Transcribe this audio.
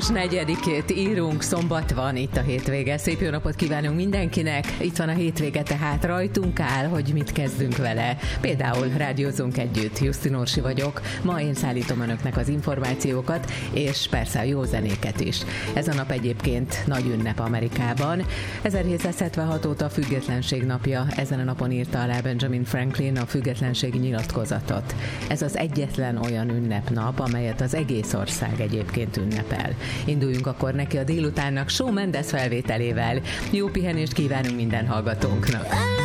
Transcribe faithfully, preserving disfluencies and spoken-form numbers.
augusztus negyedikét írunk, szombat van, itt a hétvége. Szép jó napot kívánunk mindenkinek. Itt van a hétvége, tehát rajtunk áll, hogy mit kezdünk vele. Például rádiózunk együtt. Jusztin Orsi vagyok. Ma én szállítom önöknek az információkat, és persze a jó zenéket is. Ez a nap egyébként nagy ünnep Amerikában. ezerhétszázhetvenhat óta a függetlenség napja. Ezen a napon írta alá Benjamin Franklin a függetlenségi nyilatkozatot. Ez az egyetlen olyan ünnepnap, amelyet az egész ország egyébként ünnepel. Induljunk akkor neki a délutánnak Shawn Mendes felvételével. Jó pihenést kívánunk minden hallgatónknak!